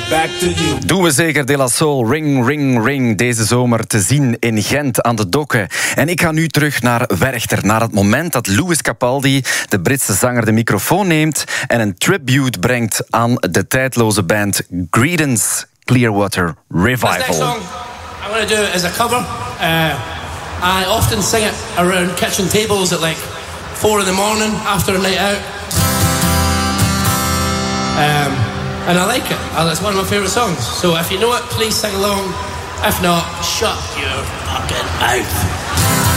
back to you. Doen we zeker, De La Soul, Ring, Ring, Ring. Deze zomer te zien in Gent aan de Dokken. En ik ga nu terug naar Werchter. Naar het moment dat Lewis Capaldi, de Britse zanger, de microfoon neemt en een tribute brengt aan de tijdloze band Creedence Clearwater Revival. This next song I'm going to do as a cover. I often sing it around kitchen tables at like 4 in the morning after a night out. And I like it. It's one of my favourite songs. So if you know it, please sing along. If not, shut your fucking mouth.